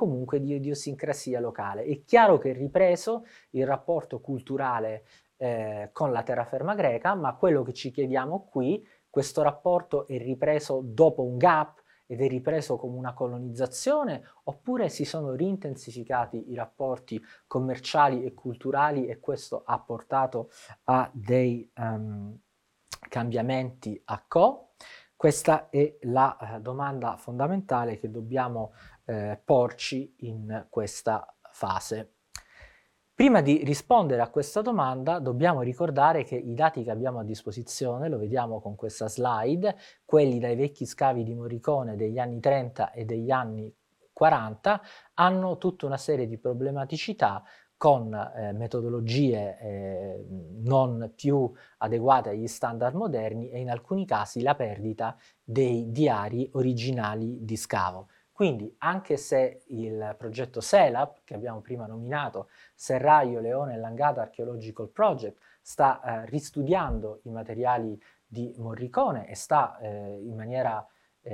comunque di idiosincrasia locale. È chiaro che è ripreso il rapporto culturale con la terraferma greca, ma quello che ci chiediamo qui, questo rapporto è ripreso dopo un gap ed è ripreso come una colonizzazione, oppure si sono rintensificati i rapporti commerciali e culturali e questo ha portato a dei cambiamenti a Co? Questa è la domanda fondamentale che dobbiamo porci in questa fase. Prima di rispondere a questa domanda dobbiamo ricordare che i dati che abbiamo a disposizione, lo vediamo con questa slide, quelli dai vecchi scavi di Morricone degli anni 30 e degli anni 40, hanno tutta una serie di problematicità con metodologie non più adeguate agli standard moderni e in alcuni casi la perdita dei diari originali di scavo. Quindi anche se il progetto SELAP, che abbiamo prima nominato, Serrallo, Leone e Langata Archaeological Project, sta ristudiando i materiali di Morricone e sta in maniera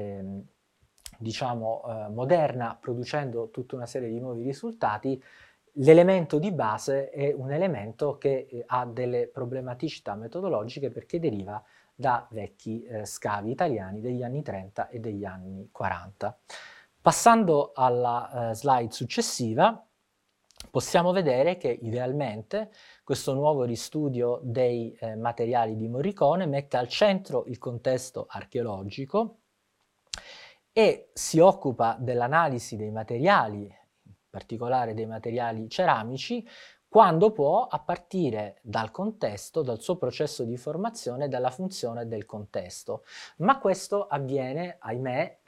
moderna producendo tutta una serie di nuovi risultati. L'elemento di base è un elemento che ha delle problematicità metodologiche perché deriva da vecchi scavi italiani degli anni 30 e degli anni 40. Passando alla slide successiva, possiamo vedere che idealmente questo nuovo ristudio dei materiali di Morricone mette al centro il contesto archeologico e si occupa dell'analisi dei materiali, in particolare dei materiali ceramici, quando può, a partire dal contesto, dal suo processo di formazione, dalla funzione del contesto. Ma questo avviene, ahimè,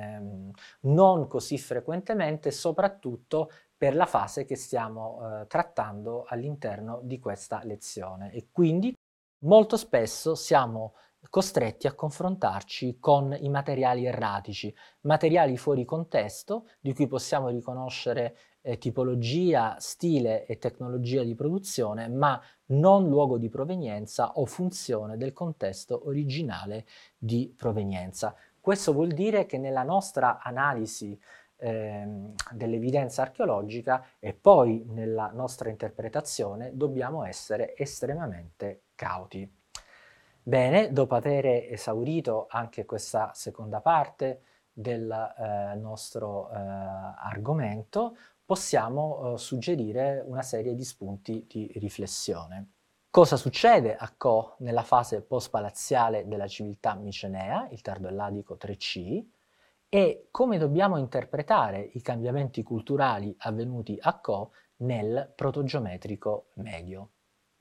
non così frequentemente, soprattutto per la fase che stiamo trattando all'interno di questa lezione. E quindi molto spesso siamo costretti a confrontarci con i materiali erratici, materiali fuori contesto, di cui possiamo riconoscere tipologia, stile e tecnologia di produzione, ma non luogo di provenienza o funzione del contesto originale di provenienza. Questo vuol dire che nella nostra analisi dell'evidenza archeologica e poi nella nostra interpretazione dobbiamo essere estremamente cauti. Bene, dopo aver esaurito anche questa seconda parte del nostro argomento, possiamo suggerire una serie di spunti di riflessione. Cosa succede a Co nella fase post-palaziale della civiltà micenea, il tardo elladico 3C, e come dobbiamo interpretare i cambiamenti culturali avvenuti a Co nel protogeometrico medio.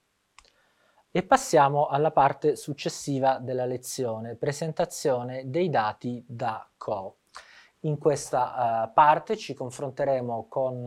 E passiamo alla parte successiva della lezione, presentazione dei dati da Co. In questa parte ci confronteremo con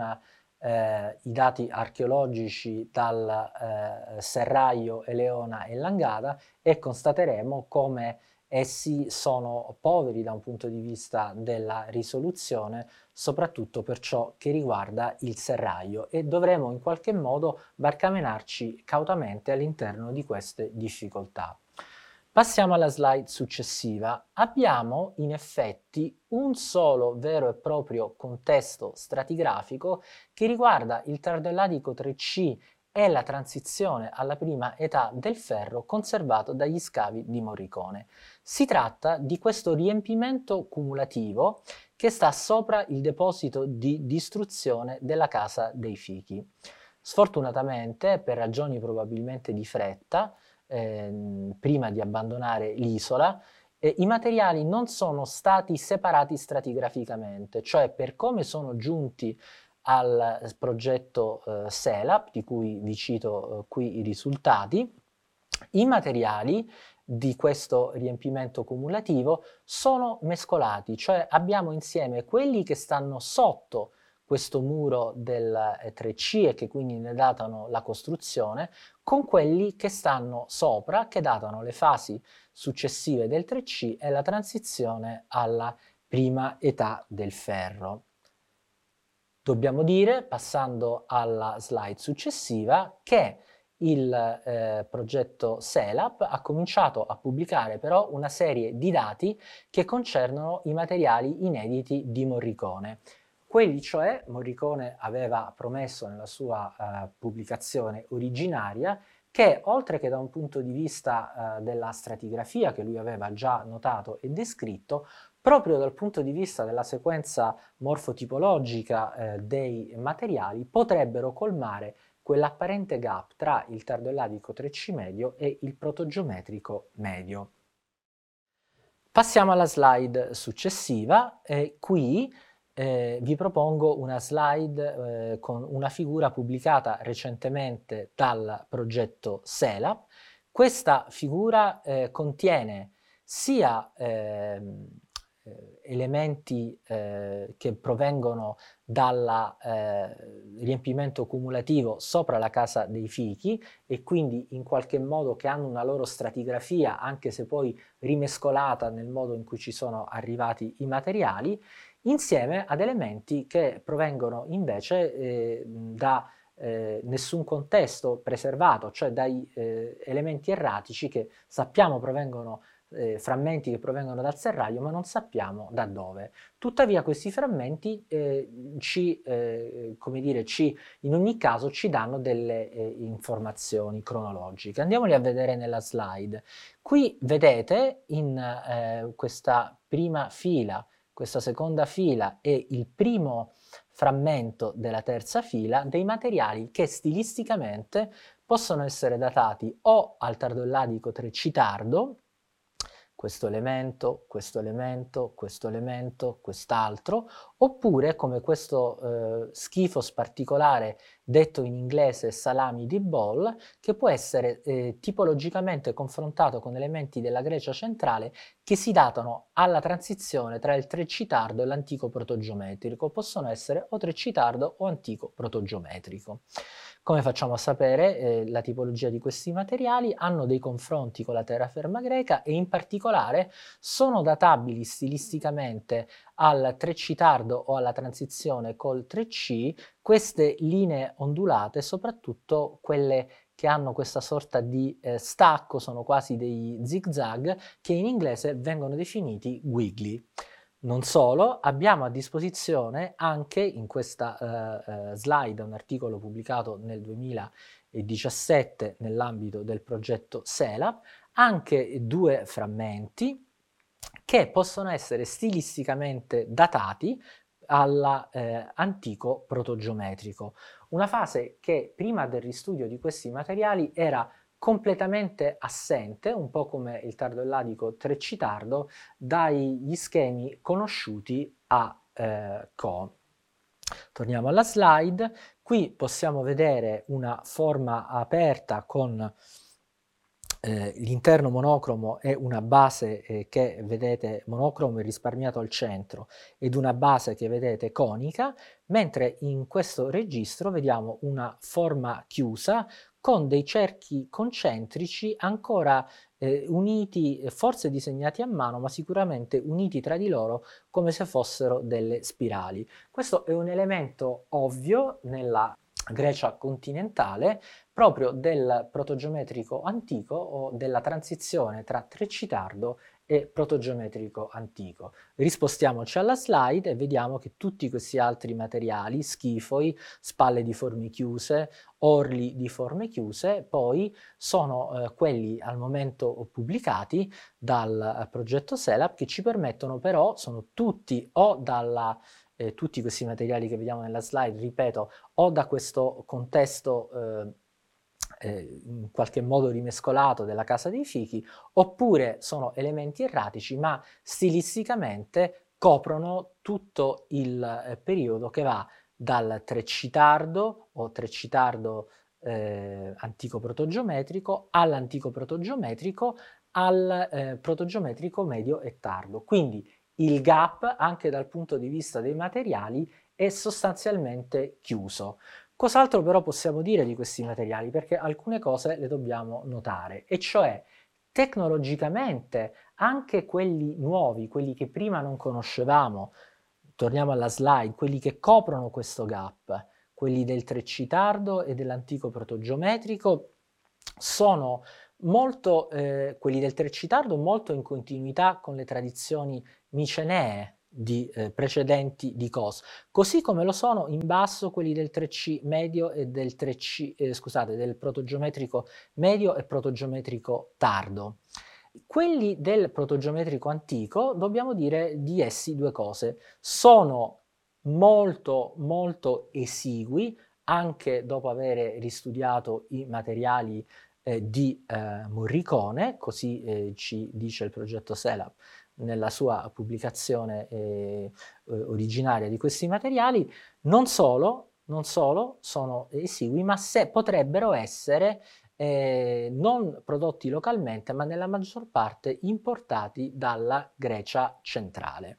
i dati archeologici dal Serrallo, Eleona e Langada e constateremo come essi sono poveri da un punto di vista della risoluzione, soprattutto per ciò che riguarda il serraglio, e dovremo in qualche modo barcamenarci cautamente all'interno di queste difficoltà. Passiamo alla slide successiva. Abbiamo in effetti un solo vero e proprio contesto stratigrafico che riguarda il tardo elladico 3C e la transizione alla prima età del ferro conservato dagli scavi di Morricone. Si tratta di questo riempimento cumulativo che sta sopra il deposito di distruzione della Casa dei Fichi. Sfortunatamente, per ragioni probabilmente di fretta, prima di abbandonare l'isola, i materiali non sono stati separati stratigraficamente, cioè per come sono giunti al progetto SELAP, di cui vi cito qui i risultati, i materiali di questo riempimento cumulativo sono mescolati, cioè abbiamo insieme quelli che stanno sotto questo muro del 3C e che quindi ne datano la costruzione, con quelli che stanno sopra, che datano le fasi successive del 3C e la transizione alla prima età del ferro. Dobbiamo dire, passando alla slide successiva, che il progetto SELAP ha cominciato a pubblicare però una serie di dati che concernono i materiali inediti di Morricone. quelli cioè Morricone aveva promesso nella sua pubblicazione originaria, che oltre che da un punto di vista della stratigrafia che lui aveva già notato e descritto, proprio dal punto di vista della sequenza morfotipologica dei materiali, potrebbero colmare quell'apparente gap tra il tardoelladico 3C medio e il protogeometrico medio. Passiamo alla slide successiva e qui vi propongo una slide con una figura pubblicata recentemente dal progetto SELAP. Questa figura contiene sia elementi che provengono dal riempimento cumulativo sopra la casa dei fichi e quindi in qualche modo che hanno una loro stratigrafia, anche se poi rimescolata nel modo in cui ci sono arrivati i materiali, insieme ad elementi che provengono invece da nessun contesto preservato, cioè dai elementi erratici che sappiamo provengono frammenti che provengono dal serraglio, ma non sappiamo da dove. Tuttavia questi frammenti in ogni caso ci danno delle informazioni cronologiche. Andiamoli a vedere nella slide. Qui vedete in questa prima fila, questa seconda fila e il primo frammento della terza fila dei materiali che stilisticamente possono essere datati o al tardoelladico 3C tardo, questo elemento, questo elemento, questo elemento, quest'altro, oppure come questo schifos particolare detto in inglese salami di Ball, che può essere tipologicamente confrontato con elementi della Grecia centrale che si datano alla transizione tra il 3C tardo e l'antico protogeometrico. Possono essere o 3C tardo o antico protogeometrico. Come facciamo a sapere, la tipologia di questi materiali hanno dei confronti con la terraferma greca e in particolare sono databili stilisticamente al 3C tardo o alla transizione col 3C, queste linee ondulate, soprattutto quelle che hanno questa sorta di stacco, sono quasi dei zigzag, che in inglese vengono definiti wiggly. Non solo, abbiamo a disposizione anche in questa slide un articolo pubblicato nel 2017 nell'ambito del progetto SELAP, anche due frammenti che possono essere stilisticamente datati all'antico protogeometrico. Una fase che prima del ristudio di questi materiali era completamente assente, un po' come il tardoelladico 3C tardo, dagli schemi conosciuti a Co. Torniamo alla slide, qui possiamo vedere una forma aperta con l'interno monocromo è una base che vedete monocromo e risparmiato al centro ed una base che vedete conica, mentre in questo registro vediamo una forma chiusa con dei cerchi concentrici ancora uniti, forse disegnati a mano, ma sicuramente uniti tra di loro come se fossero delle spirali. Questo è un elemento ovvio nella Grecia continentale, proprio del protogeometrico antico o della transizione tra 3C tardo e protogeometrico antico. Rispostiamoci alla slide e vediamo che tutti questi altri materiali, schifoi, spalle di forme chiuse, orli di forme chiuse, poi sono quelli al momento pubblicati dal progetto SELAP che ci permettono però, sono tutti o dalla tutti questi materiali che vediamo nella slide, ripeto, o da questo contesto in qualche modo rimescolato della casa dei fichi, oppure sono elementi erratici, ma stilisticamente coprono tutto il periodo che va dal 3C tardo o 3C tardo antico protogeometrico all'antico protogeometrico al protogeometrico medio e tardo. Quindi il gap, anche dal punto di vista dei materiali, è sostanzialmente chiuso. Cos'altro però possiamo dire di questi materiali? Perché alcune cose le dobbiamo notare, e cioè tecnologicamente anche quelli nuovi, quelli che prima non conoscevamo, torniamo alla slide, quelli che coprono questo gap, quelli del 3C tardo e dell'antico protogeometrico, sono molto, quelli del 3C tardo molto in continuità con le tradizioni micenee di precedenti di COS, così come lo sono in basso quelli del 3C medio e del 3C, scusate, del protogeometrico medio e protogeometrico tardo. Quelli del protogeometrico antico, dobbiamo dire di essi due cose: sono molto esigui, anche dopo aver ristudiato i materiali di Morricone, così ci dice il progetto SELAP nella sua pubblicazione originaria di questi materiali. Non solo sono esigui, ma se potrebbero essere non prodotti localmente, ma nella maggior parte importati dalla Grecia centrale.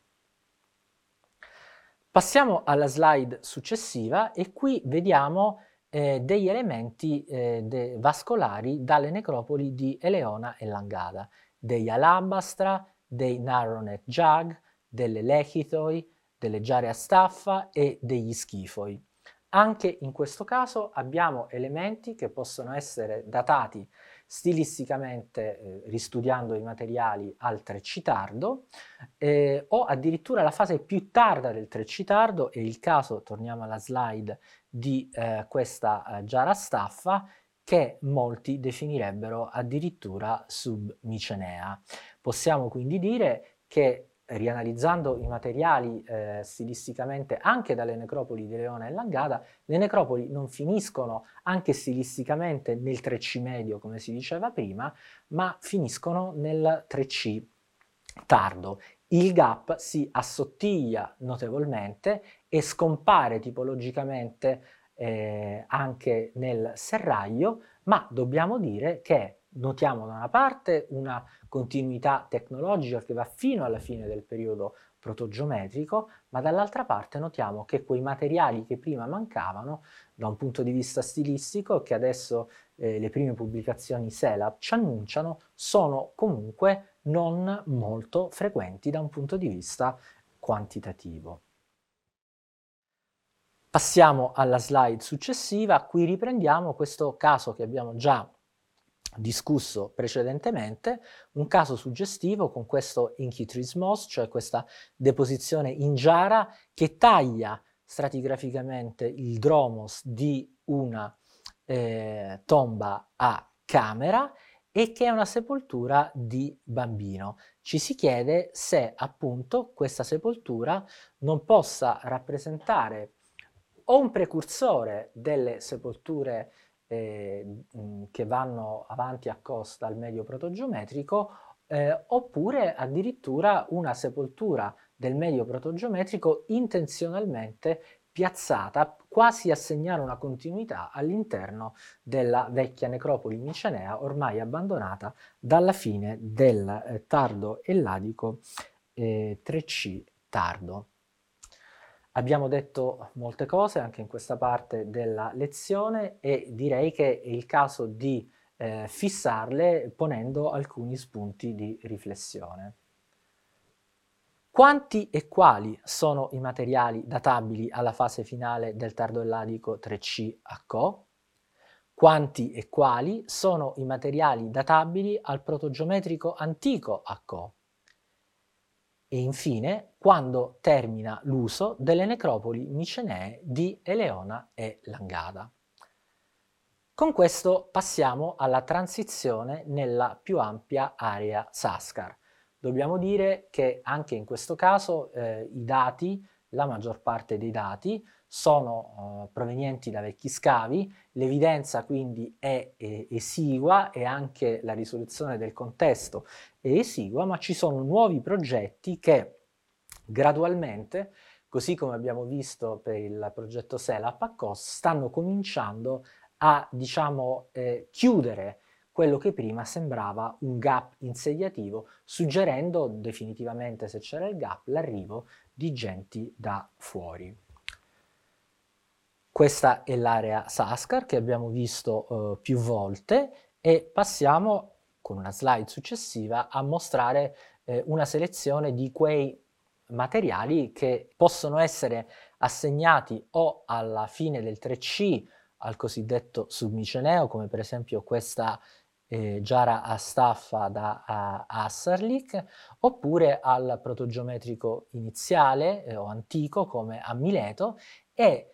Passiamo alla slide successiva e qui vediamo degli elementi vascolari dalle necropoli di Eleona e Langada, degli alabastra, dei Narronet Jug, delle Lechithoi, delle Giare a staffa e degli Schifoi. Anche in questo caso abbiamo elementi che possono essere datati stilisticamente ristudiando i materiali al 3C tardo o addirittura la fase più tarda del 3C tardo. È il caso, torniamo alla slide, di questa giara staffa che molti definirebbero addirittura submicenea. Possiamo quindi dire che, rianalizzando i materiali stilisticamente anche dalle necropoli di Eleona e Langada, le necropoli non finiscono anche stilisticamente nel 3C medio, come si diceva prima, ma finiscono nel 3C tardo. Il gap si assottiglia notevolmente e scompare tipologicamente anche nel serraglio, ma dobbiamo dire che notiamo da una parte una continuità tecnologica che va fino alla fine del periodo protogeometrico, ma dall'altra parte notiamo che quei materiali che prima mancavano da un punto di vista stilistico, che adesso le prime pubblicazioni SELAP ci annunciano, sono comunque non molto frequenti da un punto di vista quantitativo. Passiamo alla slide successiva. Qui riprendiamo questo caso che abbiamo già discusso precedentemente, un caso suggestivo con questo Inchytrismos, cioè questa deposizione in giara che taglia stratigraficamente il dromos di una tomba a camera e che è una sepoltura di bambino. Ci si chiede se appunto questa sepoltura non possa rappresentare o un precursore delle sepolture che vanno avanti a costa al medio protogeometrico, oppure addirittura una sepoltura del medio protogeometrico intenzionalmente piazzata quasi a segnare una continuità all'interno della vecchia necropoli micenea ormai abbandonata dalla fine del tardo elladico 3C tardo. Abbiamo detto molte cose anche in questa parte della lezione e direi che è il caso di fissarle ponendo alcuni spunti di riflessione. Quanti e quali sono i materiali databili alla fase finale del tardo elladico 3C a Co? Quanti e quali sono i materiali databili al protogeometrico antico a Co? E infine, quando termina l'uso delle necropoli micenee di Eleona e Langada. Con questo passiamo alla transizione nella più ampia area Sascar. Dobbiamo dire che anche in questo caso i dati, la maggior parte dei dati, sono provenienti da vecchi scavi, l'evidenza quindi è esigua e anche la risoluzione del contesto è esigua, ma ci sono nuovi progetti che gradualmente, così come abbiamo visto per il progetto SELAP a COS, stanno cominciando a, diciamo, chiudere quello che prima sembrava un gap insediativo, suggerendo definitivamente, se c'era il gap, l'arrivo di genti da fuori. Questa è l'area Sascar che abbiamo visto più volte e passiamo, con una slide successiva, a mostrare una selezione di quei materiali che possono essere assegnati o alla fine del 3C al cosiddetto submiceneo, come per esempio questa Giara Astaffa da Asserlich, oppure al protogeometrico iniziale o antico come a Mileto, e